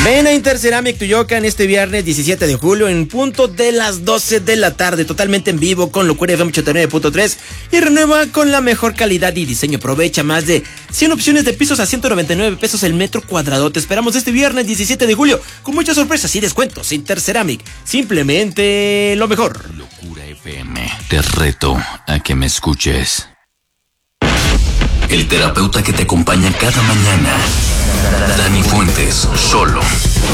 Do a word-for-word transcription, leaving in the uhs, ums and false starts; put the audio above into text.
Ven a Interceramic Tuyocan este viernes diecisiete de julio en punto de las doce de la tarde, totalmente en vivo con Locura F M ochenta y nueve punto tres y renueva con la mejor calidad y diseño. Aprovecha más de cien opciones de pisos a ciento noventa y nueve pesos el metro cuadrado. Te esperamos este viernes diecisiete de julio con muchas sorpresas y descuentos. Interceramic, simplemente lo mejor. Locura F M, te reto a que me escuches. El terapeuta que te acompaña cada mañana, Dani Fuentes, solo